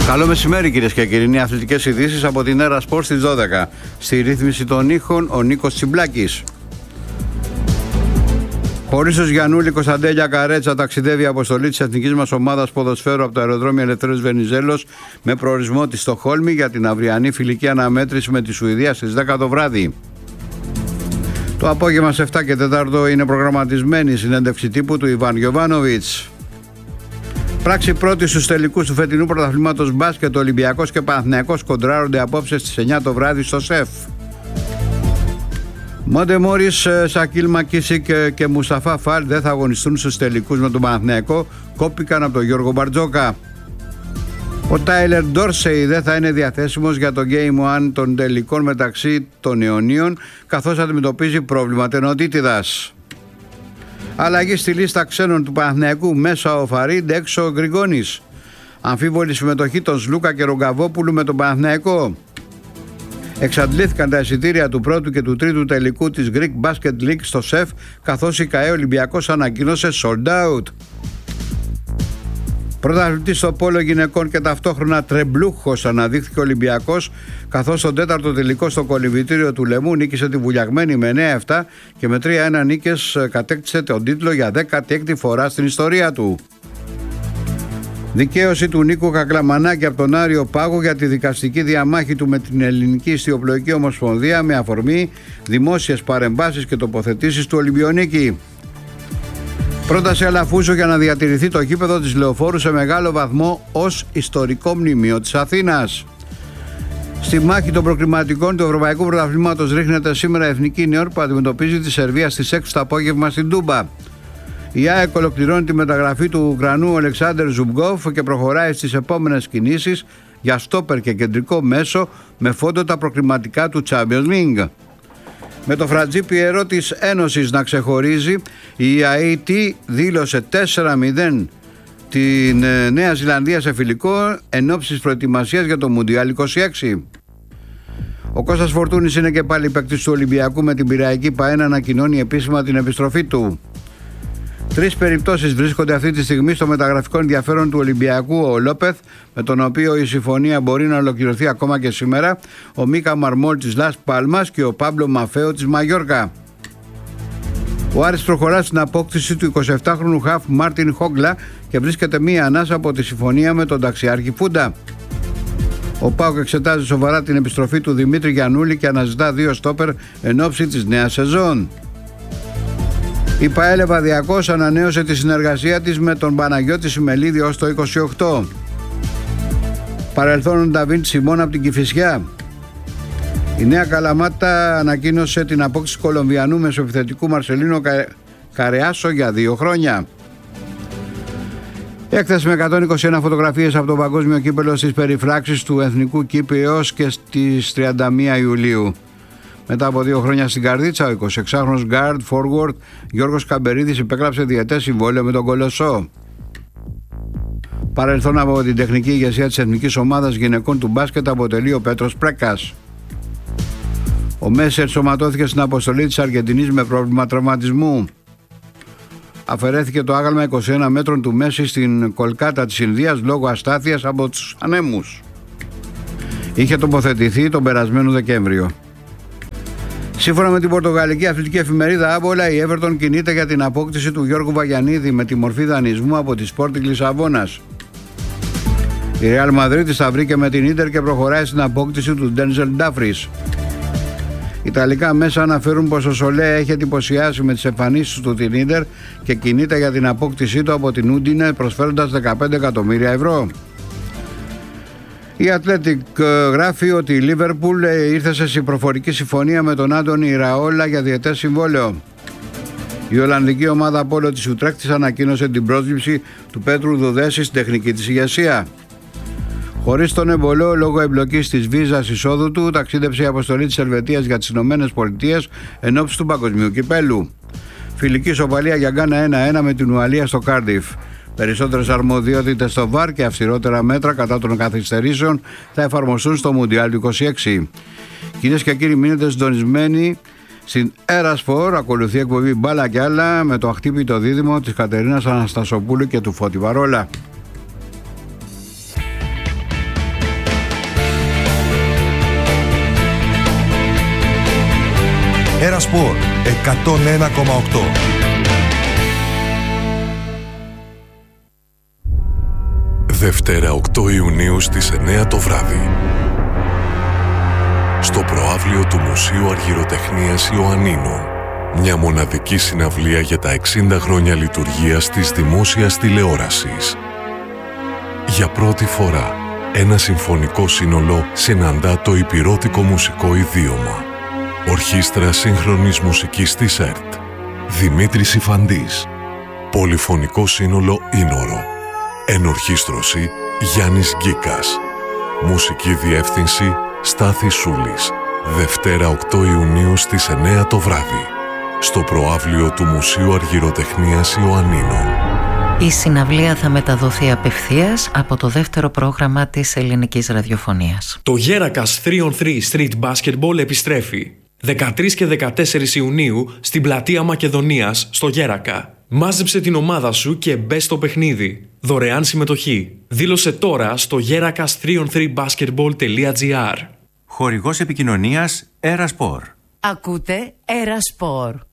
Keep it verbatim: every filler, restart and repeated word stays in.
Καλό μεσημέρι, κυρίες και κύριοι. Είναι αθλητικές ειδήσεις από την Έρα Σπορ στις δώδεκα. Στη ρύθμιση των ήχων ο Νίκος Τσιμπλάκης. Χωρίσος Γιαννούλη, Κωνσταντέλια Καρέτσα ταξιδεύει η αποστολή της εθνικής μας ομάδας ποδοσφαίρου από το αεροδρόμιο Ελευθέριος Βενιζέλος με προορισμό τη Στοκχόλμη για την αυριανή φιλική αναμέτρηση με τη Σουηδία στις δέκα το βράδυ. Το απόγευμα σε επτά και τέσσερα είναι προγραμματισμένη η συνέντευξη τύπου του Ιβάν Γιοβάνοβιτς. Πράξη πρώτη στους τελικούς του φετινού πρωταθλήματος μπάσκετ, Ολυμπιακός και Παναθηναϊκός κοντράρονται απόψε στις εννιά το βράδυ στο ΣΕΦ. Μόντε Μόρις, Σακίλ Μακίσικ και Μουσταφά Φαλ δεν θα αγωνιστούν στους τελικούς με τον Παναθηναϊκό, κόπηκαν από τον Γιώργο Μπαρτζόκα. Ο Τάιλερ Ντόρσεϊ δεν θα είναι διαθέσιμος για το Game ένα των τελικών μεταξύ των Ιωνίων, καθώς αντιμετωπίζει πρόβλημα τενοτίτιδας. Αλλαγή στη λίστα ξένων του Παναθηναϊκού, μέσα ο Φαρίντ, έξω ο Γκριγκόνης. Αμφίβολη συμμετοχή των Σλούκα και Ρογκαβόπουλου με τον Παναθηναϊκό. Εξαντλήθηκαν τα εισιτήρια του πρώτου και του τρίτου τελικού της Greek Basket League στο ΣΕΦ, καθώς η ΚΑΕ Ολυμπιακός ανακοίνωσε sold out. Πρωταθλητής στο πόλο γυναικών και ταυτόχρονα τρεμπλούχος αναδείχθηκε ο Ολυμπιακός, καθώς στον τέταρτο τελικό στο κολυμβητήριο του Λεμού νίκησε τη Βουλιαγμένη με εννέα επτά και με τρία ένα νίκες κατέκτησε τον τίτλο για δέκατη έκτη φορά στην ιστορία του. Δικαίωση του Νίκου Κακλαμανάκη από τον Άριο Πάγο για τη δικαστική διαμάχη του με την Ελληνική Ιστιοπλοϊκή Ομοσπονδία με αφορμή δημόσιες παρεμβάσεις και τοποθετήσεις του Ολυμπιονίκη. Πρόταση Αλαφούζο για να διατηρηθεί το γήπεδο της Λεωφόρου σε μεγάλο βαθμό ως ιστορικό μνημείο της Αθήνας. Στη μάχη των προκριματικών του Ευρωπαϊκού Πρωταθλήματος ρίχνεται σήμερα η Εθνική Νιόρ που αντιμετωπίζει τη Σερβία στις έξι το απόγευμα στην Τούμπα. Η ΑΕΚ ολοκληρώνει τη μεταγραφή του Ουκρανού Αλεξάνδερ Ζουμπγκόφ και προχωράει στις επόμενες κινήσεις για στόπερ και κεντρικό μέσο με φόντο τα προκριματικά του Champions League. Με το Φρατζί Πιερό της Ένωσης να ξεχωρίζει, η ΑΕΤ δήλωσε τέσσερα μηδέν την Νέα Ζηλανδία σε φιλικό εν ώψη της προετοιμασίας για το Μουντιάλ είκοσι έξι. Ο Κώστας Φορτούνης είναι και πάλι παίκτης του Ολυμπιακού με την Πειραϊκή ΠΑΕΝ, ανακοινώνει επίσημα την επιστροφή του. Τρεις περιπτώσεις βρίσκονται αυτή τη στιγμή στο μεταγραφικό ενδιαφέρον του Ολυμπιακού: ο Λόπεθ, με τον οποίο η συμφωνία μπορεί να ολοκληρωθεί ακόμα και σήμερα, ο Μίκα Μαρμόλ της Λας Πάλμας και ο Πάμπλο Μαφέο της Μαγιόρκα. Ο Άρης προχωρά στην απόκτηση του εικοσιεπτάχρονου χαφ Μάρτιν Χόγκλα και βρίσκεται μία ανάσα από τη συμφωνία με τον ταξιάρχη Φούντα. Ο ΠΑΟΚ εξετάζει σοβαρά την επιστροφή του Δημήτρη Γιαννούλη και αναζητά δύο στόπερ εν ώψη της νέας σεζόν. Η ΠΑΕ Λεβαδιακός ανανέωσε τη συνεργασία της με τον Παναγιώτη Σιμελίδη ως το είκοσι οκτώ. Παρελθόν Νταβίντ Σιμών από την Κηφισιά. Η Νέα Καλαμάτα ανακοίνωσε την απόκτηση Κολομβιανού μεσοεπιθετικού Μαρσελίνο Κα... Καρεάσο για δύο χρόνια. Έκθεση με εκατόν είκοσι ένα φωτογραφίες από το Παγκόσμιο Κύπελλο στις περιφράξεις του Εθνικού Κύπεως και στις τριάντα μία Ιουλίου. Μετά από δύο χρόνια στην Καρδίτσα, ο εικοσιεξάχρονος guard forward Γιώργος Καμπερίδης υπέγραψε διετές συμβόλαιο με τον Κολοσσό. Παρελθόν από την τεχνική ηγεσία της Εθνικής Ομάδας Γυναικών του Μπάσκετ αποτελεί ο Πέτρος Πρέκας. Ο Μέση ενσωματώθηκε στην αποστολή της Αργεντινής με πρόβλημα τραυματισμού. Αφαιρέθηκε το άγαλμα είκοσι ένα μέτρων του Μέση στην Κολκάτα της Ινδίας λόγω αστάθειας από τους ανέμους. Είχε τοποθετηθεί τον περασμένο Δεκέμβριο. Σύμφωνα με την πορτογαλική αθλητική εφημερίδα Άμπολα, η Everton κινείται για την απόκτηση του Γιώργου Βαγιανίδη με τη μορφή δανεισμού από τη Sporting Λισαβόνας. Η Real Madrid θα βρήκε με την Ίντερ και προχωράει στην απόκτηση του Ντένζελ Ντάφρις. Ιταλικά μέσα αναφέρουν πως ο Σολέ έχει εντυπωσιάσει με τις εμφανίσεις του την Ίντερ και κινείται για την απόκτησή του από την Ούντινε προσφέροντας δεκαπέντε εκατομμύρια ευρώ. Η Athletic γράφει ότι η Λίβερπουλ ήρθε σε συμπροφορική συμφωνία με τον Άντονι Ραόλα για διετές συμβόλαιο. Η Ολλανδική ομάδα Πόλο της Ουτρέχτης ανακοίνωσε την πρόσληψη του Πέτρου Δουδέση στην τεχνική της ηγεσία. Χωρίς τον εμπολό, λόγω εμπλοκής της βίζας εισόδου του, ταξίδεψε η αποστολή της Ελβετίας για τις Ηνωμένες Πολιτείες εν ώψη του Παγκοσμίου Κυπέλλου. Φιλική ισοπαλία για Γκάνα ένα ένα με την Ουαλία στο Κάρντιφ. Περισσότερες αρμοδιότητες στο βαρ και αυστηρότερα μέτρα κατά των καθυστερήσεων θα εφαρμοστούν στο Μουντιάλ του είκοσι έξι. Κυρίες και κύριοι, μείνετε συντονισμένοι στην Έρα Σπορ. Ακολουθεί εκπομπή Μπάλα και άλλα με το αχτύπητο δίδυμο της Κατερίνας Αναστασοπούλου και του Φώτη Βαρόλα. Ερασπορ εκατόν ένα κόμμα οκτώ. Δευτέρα οκτώ Ιουνίου στις εννιά το βράδυ. Στο προαύλιο του Μουσείου Αργυροτεχνίας Ιωαννίνων. Μια μοναδική συναυλία για τα εξήντα χρόνια λειτουργίας της δημόσιας τηλεόρασης. Για πρώτη φορά, ένα συμφωνικό σύνολο συναντά το υπηρώτικο μουσικό ιδίωμα. Ορχήστρα σύγχρονης μουσικής της ΕΡΤ. Δημήτρης Ιφαντής. Πολυφωνικό σύνολο Ίνορο. Ενορχήστρωση Γιάννης Γκίκας. Μουσική διεύθυνση Στάθης Σούλης. Δευτέρα οκτώ Ιουνίου στις εννιά το βράδυ. Στο προαύλιο του Μουσείου Αργυροτεχνίας Ιωαννίνων. Η συναυλία θα μεταδοθεί απευθείας από το δεύτερο πρόγραμμα της ελληνικής ραδιοφωνίας. Το Γέρακας τρία on τρία Street Basketball επιστρέφει δεκατρείς και δεκατέσσερις Ιουνίου στην πλατεία Μακεδονίας στο Γέρακα. Μάζεψε την ομάδα σου και μπες στο παιχνίδι. Δωρεάν συμμετοχή. Δήλωσε τώρα στο γέρακας τρία on τρία basketball τελεία gr. Χορηγός επικοινωνίας Ερασπορ. Ακούτε Ερασπορ.